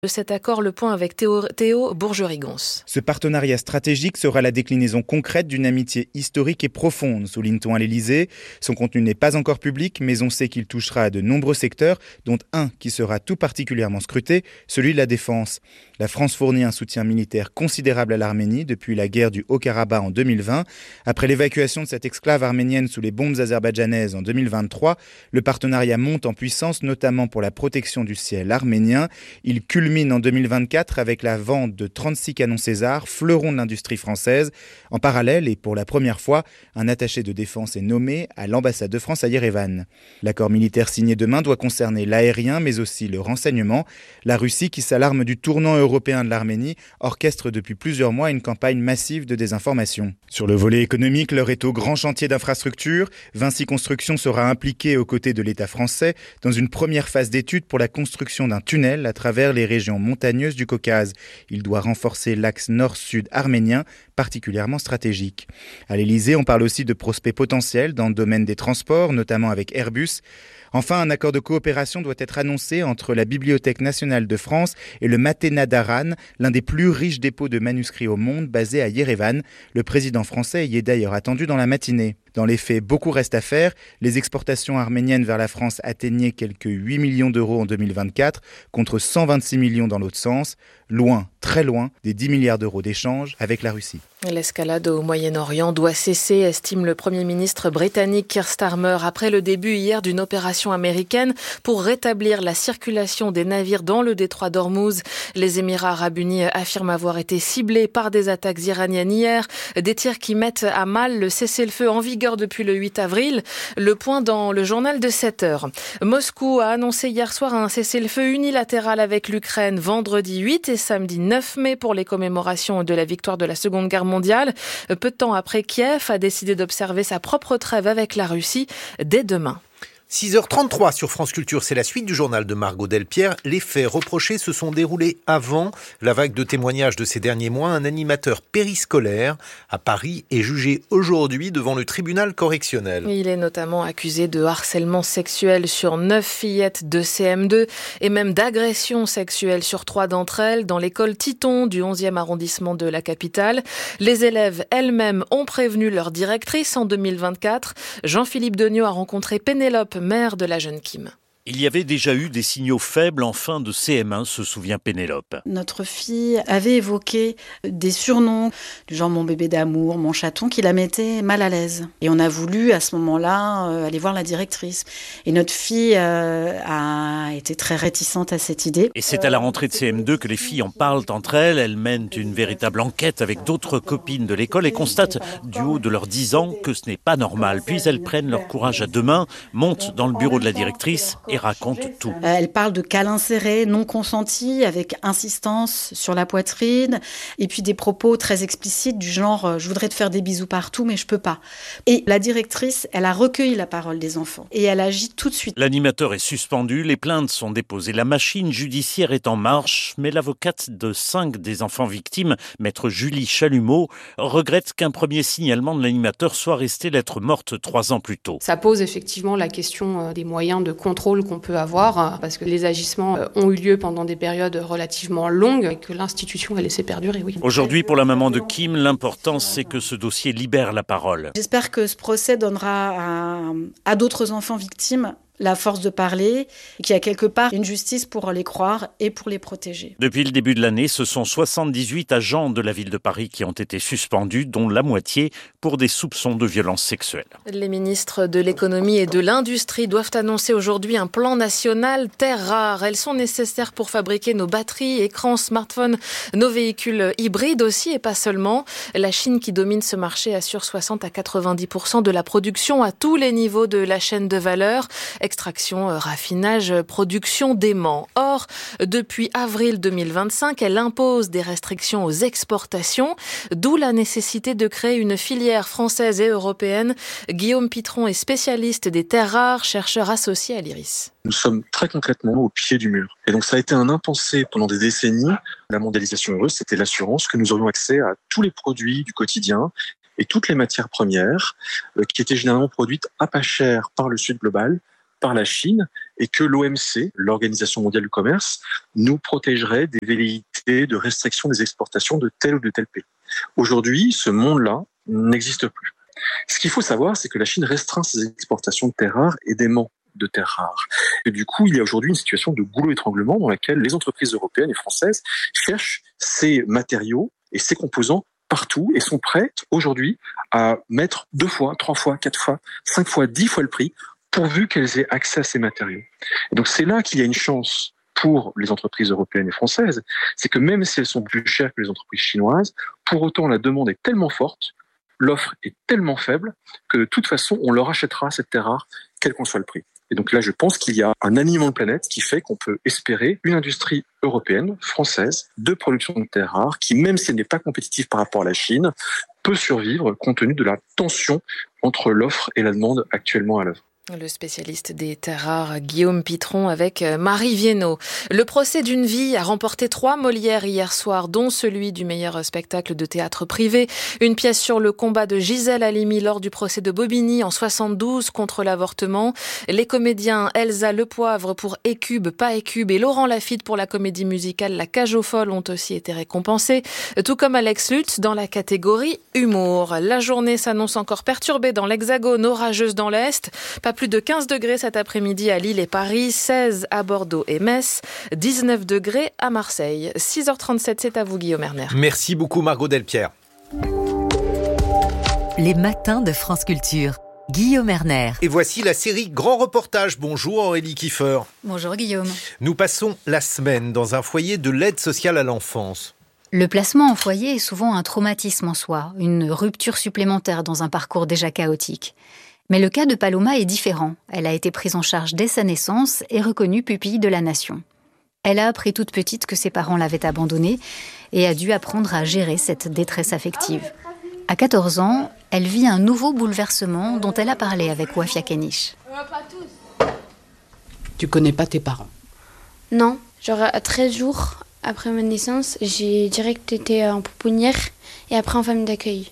De cet accord, le point avec Théo Bourgerigons. Ce partenariat stratégique sera la déclinaison concrète d'une amitié historique et profonde, souligne-t-on à l'Elysée. Son contenu n'est pas encore public, mais on sait qu'il touchera à de nombreux secteurs, dont un qui sera tout particulièrement scruté, celui de la défense. La France fournit un soutien militaire considérable à l'Arménie depuis la guerre du Haut-Karabakh en 2020. Après l'évacuation de cette exclave arménienne sous les bombes azerbaïdjanaises en 2023, le partenariat monte en puissance, notamment pour la protection du ciel arménien. Il culmine en 2024 avec la vente de 36 canons César, fleurons de l'industrie française. En parallèle, et pour la première fois, un attaché de défense est nommé à l'ambassade de France à Yerevan. L'accord militaire signé demain doit concerner l'aérien, mais aussi le renseignement. La Russie, qui s'alarme du tournant européen de l'Arménie, orchestre depuis plusieurs mois une campagne massive de désinformation. Sur le volet économique, l'heure est au grand chantier d'infrastructure. Vinci Construction sera impliqué aux côtés de l'État français dans une première phase d'étude pour la construction d'un tunnel à travers les régions montagneuse du Caucase. Il doit renforcer l'axe nord-sud arménien, particulièrement stratégique. À l'Elysée, on parle aussi de prospects potentiels dans le domaine des transports, notamment avec Airbus. Enfin, un accord de coopération doit être annoncé entre la Bibliothèque nationale de France et le Maténa d'Aran, l'un des plus riches dépôts de manuscrits au monde, basé à Yerevan. Le président français y est d'ailleurs attendu dans la matinée. Dans les faits, beaucoup reste à faire. Les exportations arméniennes vers la France atteignaient quelques 8 millions d'euros en 2024, contre 126 millions dans l'autre sens. Loin, très loin, des 10 milliards d'euros d'échanges avec la Russie. L'escalade au Moyen-Orient doit cesser, estime le Premier ministre britannique Keir Starmer, après le début hier d'une opération américaine pour rétablir la circulation des navires dans le détroit d'Ormuz. Les Émirats arabes unis affirment avoir été ciblés par des attaques iraniennes hier, des tirs qui mettent à mal le cessez-le-feu en vigueur depuis le 8 avril. Le point dans le journal de 7 heures. Moscou a annoncé hier soir un cessez-le-feu unilatéral avec l'Ukraine vendredi 8 et samedi 9 mai pour les commémorations de la victoire de la Seconde Guerre mondiale. Peu de temps après, Kiev a décidé d'observer sa propre trêve avec la Russie dès demain. 6h33 sur France Culture, c'est la suite du journal de Margot Delpierre. Les faits reprochés se sont déroulés avant la vague de témoignages de ces derniers mois. Un animateur périscolaire à Paris est jugé aujourd'hui devant le tribunal correctionnel. Il est notamment accusé de harcèlement sexuel sur 9 fillettes de CM2 et même d'agression sexuelle sur 3 d'entre elles dans l'école Titon du 11e arrondissement de la capitale. Les élèves elles-mêmes ont prévenu leur directrice en 2024. Jean-Philippe Degnaud a rencontré Pénélope, mère de la jeune Kim. Il y avait déjà eu des signaux faibles en fin de CM1, se souvient Pénélope. Notre fille avait évoqué des surnoms du genre mon bébé d'amour, mon chaton, qui la mettaient mal à l'aise. Et on a voulu à ce moment-là aller voir la directrice. Et notre fille a été très réticente à cette idée. Et c'est à la rentrée de CM2 que les filles en parlent entre elles. Elles mènent une véritable enquête avec d'autres copines de l'école et constatent du haut de leurs 10 ans que ce n'est pas normal. Puis elles prennent leur courage à deux mains, montent dans le bureau de la directrice et raconte tout. Elle parle de câlins serrés non consentis avec insistance sur la poitrine et puis des propos très explicites du genre je voudrais te faire des bisous partout mais je peux pas. Et la directrice, elle a recueilli la parole des enfants et elle agit tout de suite. L'animateur est suspendu, les plaintes sont déposées, la machine judiciaire est en marche, mais l'avocate de 5 des enfants victimes, maître Julie Chalumeau, regrette qu'un premier signalement de l'animateur soit resté lettre morte 3 ans plus tôt. Ça pose effectivement la question des moyens de contrôle qu'on peut avoir, parce que les agissements ont eu lieu pendant des périodes relativement longues et que l'institution a laissé perdurer, oui. Aujourd'hui, pour la maman de Kim, l'important c'est que ce dossier libère la parole. J'espère que ce procès donnera à d'autres enfants victimes la force de parler, et qu'il y a quelque part une justice pour les croire et pour les protéger. Depuis le début de l'année, ce sont 78 agents de la ville de Paris qui ont été suspendus, dont la moitié pour des soupçons de violences sexuelles. Les ministres de l'économie et de l'industrie doivent annoncer aujourd'hui un plan national terres rares. Elles sont nécessaires pour fabriquer nos batteries, écrans, smartphones, nos véhicules hybrides aussi et pas seulement. La Chine qui domine ce marché assure 60 à 90% de la production à tous les niveaux de la chaîne de valeur. Extraction, raffinage, production d'aimants. Or, depuis avril 2025, elle impose des restrictions aux exportations, d'où la nécessité de créer une filière française et européenne. Guillaume Pitron est spécialiste des terres rares, chercheur associé à l'IRIS. Nous sommes très concrètement au pied du mur. Et donc ça a été un impensé pendant des décennies. La mondialisation heureuse, c'était l'assurance que nous aurions accès à tous les produits du quotidien et toutes les matières premières qui étaient généralement produites à pas cher par le Sud global, par la Chine et que l'OMC, l'Organisation mondiale du commerce, nous protégerait des velléités de restriction des exportations de tel ou de tel pays. Aujourd'hui, ce monde-là n'existe plus. Ce qu'il faut savoir, c'est que la Chine restreint ses exportations de terres rares et d'aimants de terres rares. Et du coup, il y a aujourd'hui une situation de goulot étranglement dans laquelle les entreprises européennes et françaises cherchent ces matériaux et ces composants partout et sont prêtes aujourd'hui à mettre 2 fois, 3 fois, 4 fois, 5 fois, 10 fois le prix pourvu qu'elles aient accès à ces matériaux. Et donc c'est là qu'il y a une chance pour les entreprises européennes et françaises, c'est que même si elles sont plus chères que les entreprises chinoises, pour autant la demande est tellement forte, l'offre est tellement faible que de toute façon on leur achètera cette terre rare, quel qu'en soit le prix. Et donc là, je pense qu'il y a un alignement de planète qui fait qu'on peut espérer une industrie européenne, française, de production de terres rares, qui, même si elle n'est pas compétitive par rapport à la Chine, peut survivre compte tenu de la tension entre l'offre et la demande actuellement à l'œuvre. Le spécialiste des terres rares, Guillaume Pitron, avec Marie Viennot. Le procès d'une vie a remporté 3 Molières hier soir, dont celui du meilleur spectacle de théâtre privé. Une pièce sur le combat de Gisèle Halimi lors du procès de Bobigny en 72 contre l'avortement. Les comédiens Elsa Lepoivre pour Écube, pas Écube et Laurent Lafitte pour la comédie musicale La Cage aux Folles ont aussi été récompensés, tout comme Alex Lutz dans la catégorie humour. La journée s'annonce encore perturbée dans l'Hexagone, orageuse dans l'Est. Pas plus de 15 degrés cet après-midi à Lille et Paris, 16 à Bordeaux et Metz, 19 degrés à Marseille. 6h37, c'est à vous Guillaume Erner. Merci beaucoup Margot Delpierre. Les matins de France Culture. Guillaume Erner. Et voici la série Grand Reportage. Bonjour Aurélie Kiefer. Bonjour Guillaume. Nous passons la semaine dans un foyer de l'aide sociale à l'enfance. Le placement en foyer est souvent un traumatisme en soi, une rupture supplémentaire dans un parcours déjà chaotique. Mais le cas de Paloma est différent. Elle a été prise en charge dès sa naissance et reconnue pupille de la nation. Elle a appris toute petite que ses parents l'avaient abandonnée et a dû apprendre à gérer cette détresse affective. À 14 ans, elle vit un nouveau bouleversement dont elle a parlé avec Wafia Kenish. Tu connais pas tes parents? Non, genre à 13 jours après ma naissance, j'ai direct été en pouponnière et après en famille d'accueil.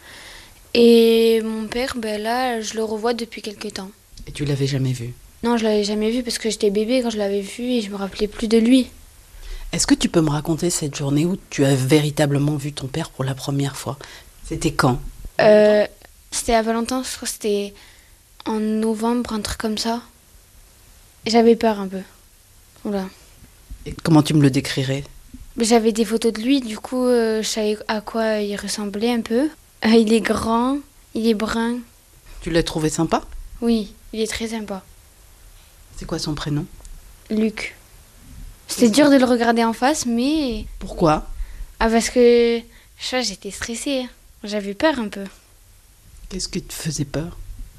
Et mon père, là, je le revois depuis quelques temps. Et tu l'avais jamais vu? Non, je l'avais jamais vu parce que j'étais bébé quand je l'avais vu et je me rappelais plus de lui. Est-ce que tu peux me raconter cette journée où tu as véritablement vu ton père pour la première fois? C'était quand? C'était à Valentin, je crois que c'était en novembre, un truc comme ça. J'avais peur un peu. Oula. Et comment tu me le décrirais? J'avais des photos de lui, du coup, je savais à quoi il ressemblait un peu. Il est grand, il est brun. Tu l'as trouvé sympa? Oui, il est très sympa. C'est quoi son prénom? Luc. C'était dur de le regarder en face, mais... Pourquoi? Parce que j'étais stressée. J'avais peur un peu. Qu'est-ce qui te faisait peur?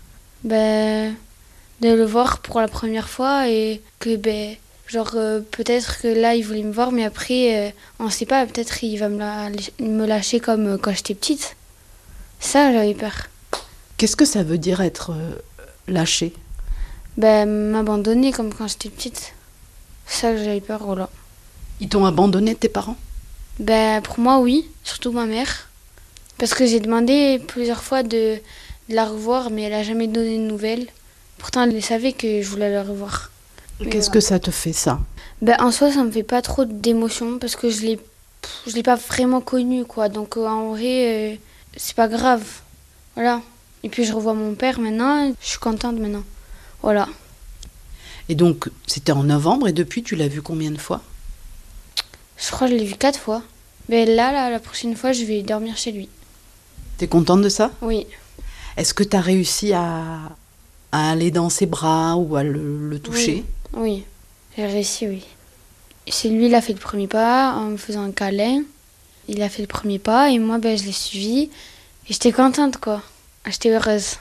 De le voir pour la première fois et que, peut-être que là, il voulait me voir, mais après, on ne sait pas, peut-être il va me lâcher comme quand j'étais petite. Ça, j'avais peur. Qu'est-ce que ça veut dire être lâché? M'abandonner comme quand j'étais petite. Ça, j'avais peur, voilà. Ils t'ont abandonné, tes parents? Pour moi, oui. Surtout ma mère. Parce que j'ai demandé plusieurs fois de la revoir, mais elle n'a jamais donné de nouvelles. Pourtant, elle savait que je voulais la revoir. Qu'est-ce que ça te fait, ça? En soi, ça me fait pas trop d'émotion parce que je l'ai pas vraiment connu, quoi. Donc, en vrai... c'est pas grave, voilà. Et puis je revois mon père maintenant, je suis contente maintenant, voilà. Et donc, c'était en novembre et depuis, tu l'as vu combien de fois? Je crois que je l'ai vu 4 fois. Là, la prochaine fois, je vais dormir chez lui. T'es contente de ça? Oui. Est-ce que t'as réussi à aller dans ses bras ou à le toucher? Oui, j'ai réussi, oui. C'est lui, il a fait le premier pas en me faisant un câlin. Il a fait le premier pas et moi, je l'ai suivi. Et j'étais contente, quoi. J'étais heureuse.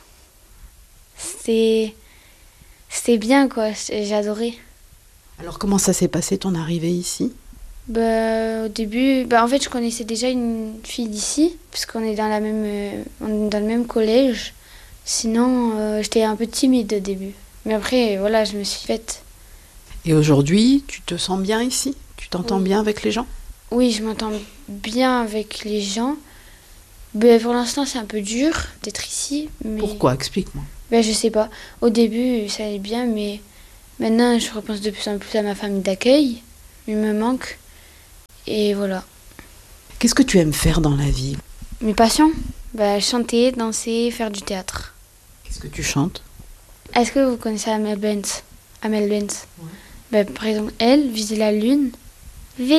C'était bien, quoi. J'ai adoré. Alors, comment ça s'est passé, ton arrivée ici? Au début, en fait, je connaissais déjà une fille d'ici, puisqu'on est dans le même collège. Sinon, j'étais un peu timide au début. Mais après, voilà, je me suis faite. Et aujourd'hui, tu te sens bien ici? Tu t'entends bien avec les gens? Oui, je m'entends bien avec les gens. Pour l'instant, c'est un peu dur d'être ici. Mais... Pourquoi? Explique-moi. Je sais pas. Au début, ça allait bien, mais Maintenant, je repense de plus en plus à ma famille d'accueil. Il me manque. Et voilà. Qu'est-ce que tu aimes faire dans la vie? Mes passions? Chanter, danser, faire du théâtre. Qu'est-ce que tu chantes? Est-ce que vous connaissez Amel Bent? Ouais. Par exemple, elle, Viser la lune,